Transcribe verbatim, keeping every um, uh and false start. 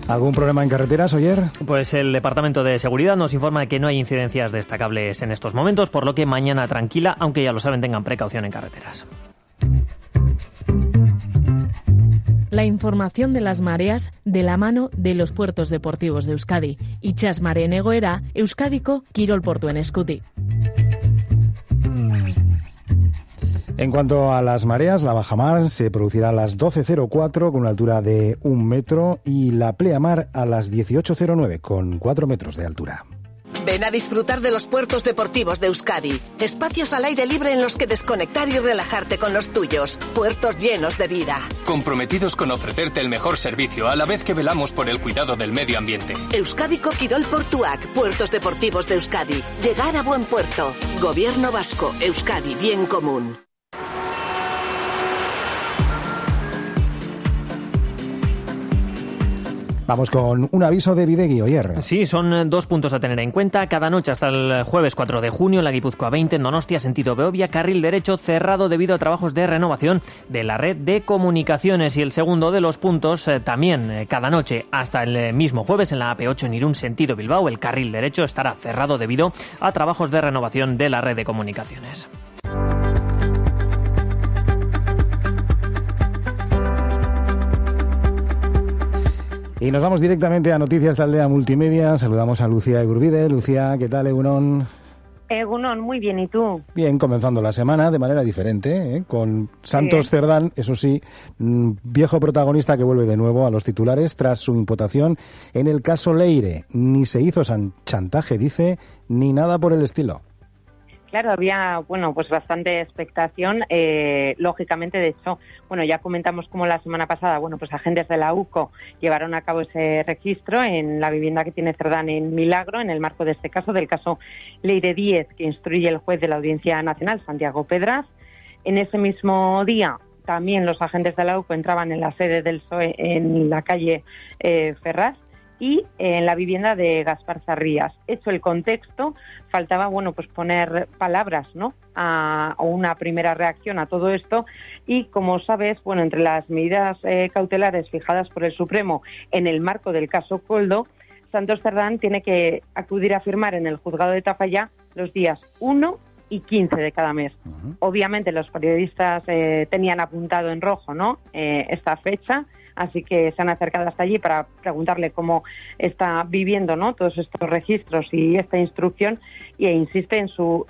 ¿Algún problema en carreteras, Oyer? Pues el Departamento de Seguridad nos informa de que no hay incidencias destacables en estos momentos, por lo que mañana tranquila, aunque ya lo saben, tengan precaución en carreteras. La información de las mareas de la mano de los puertos deportivos de Euskadi. Itxas mareen egoera, Euskadiko kirol portuen eskutik. En cuanto a las mareas, la bajamar se producirá a las doce cero cuatro con una altura de un metro y la pleamar a las dieciocho cero nueve con cuatro metros de altura. Ven a disfrutar de los puertos deportivos de Euskadi. Espacios al aire libre en los que desconectar y relajarte con los tuyos. Puertos llenos de vida. Comprometidos con ofrecerte el mejor servicio a la vez que velamos por el cuidado del medio ambiente. Euskadiko Kirol Portuak, puertos deportivos de Euskadi. Llegar a buen puerto. Gobierno vasco, Euskadi, bien común. Vamos con un aviso de Bidegi, Oyer. Sí, son dos puntos a tener en cuenta. Cada noche hasta el jueves cuatro de junio, en la Guipúzcoa veinte, en Donostia, sentido Beovia, carril derecho cerrado debido a trabajos de renovación de la red de comunicaciones. Y el segundo de los puntos, eh, también eh, cada noche hasta el mismo jueves, en la A P ocho en Irún, sentido Bilbao, el carril derecho estará cerrado debido a trabajos de renovación de la red de comunicaciones. Y nos vamos directamente a Noticias de Aldea Multimedia. Saludamos a Lucía Egurbide. Lucía, ¿qué tal, Egunon? Egunon, muy bien, ¿y tú? Bien, comenzando la semana de manera diferente, ¿eh? Con Santos sí. Cerdán, eso sí, viejo protagonista que vuelve de nuevo a los titulares tras su imputación en el caso Leire. Ni se hizo chantaje, dice, ni nada por el estilo. Claro, había, bueno, pues bastante expectación, eh, lógicamente, de hecho, bueno, ya comentamos cómo la semana pasada, bueno, pues agentes de la U C O llevaron a cabo ese registro en la vivienda que tiene Cerdán en Milagro, en el marco de este caso, del caso Leire diez, que instruye el juez de la Audiencia Nacional, Santiago Pedras. En ese mismo día, también los agentes de la U C O entraban en la sede del P S O E en la calle eh, Ferraz, y en la vivienda de Gaspar Zarrías. Hecho el contexto, faltaba, bueno, pues poner palabras, ¿no?, a, a una primera reacción a todo esto, y como sabes, bueno, entre las medidas eh, cautelares fijadas por el Supremo en el marco del caso Koldo, Santos Cerdán tiene que acudir a firmar en el juzgado de Tafalla los días uno y quince de cada mes. Uh-huh. Obviamente los periodistas eh, tenían apuntado en rojo, ¿no?, eh, esta fecha, así que se han acercado hasta allí para preguntarle cómo está viviendo, ¿no?, todos estos registros y esta instrucción, y insiste en su